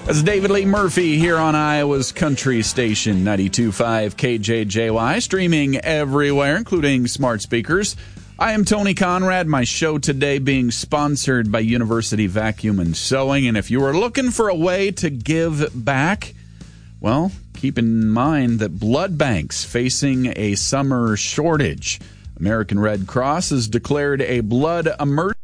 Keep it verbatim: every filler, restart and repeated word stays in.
That's David Lee Murphy here on Iowa's Country Station, ninety-two point five K J J Y, streaming everywhere, including smart speakers. I am Tony Conrad, my show today being sponsored by University Vacuum and Sewing. And if you are looking for a way to give back, well, keep in mind that blood banks facing a summer shortage. American Red Cross has declared a blood emergency